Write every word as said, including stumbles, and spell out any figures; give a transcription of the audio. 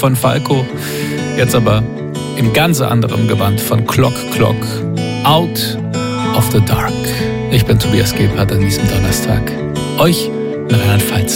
von Falco. Jetzt aber in ganz anderem Gewand von Clock Clock, Out of the Dark. Ich bin Tobias Gebhardt an diesem Donnerstag. Euch in Rheinland-Pfalz